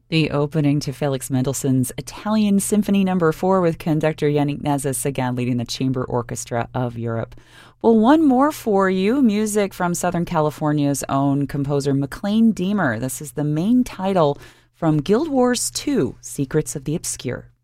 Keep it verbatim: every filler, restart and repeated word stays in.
The opening to Felix Mendelssohn's Italian Symphony Number Four with conductor Yannick Nézet-Séguin leading the Chamber Orchestra of Europe. Well, one more for you, music from Southern California's own composer McLean Deemer. This is the main title from Guild Wars two, Secrets of the Obscure.